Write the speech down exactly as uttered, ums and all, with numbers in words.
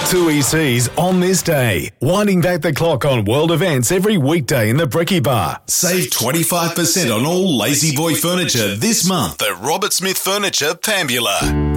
Two E Cs on this day. Winding back the clock on world events every weekday in the Brekkie Bar. Save twenty-five percent on all Lazy Boy furniture this month at Robert Smith Furniture, Pambula.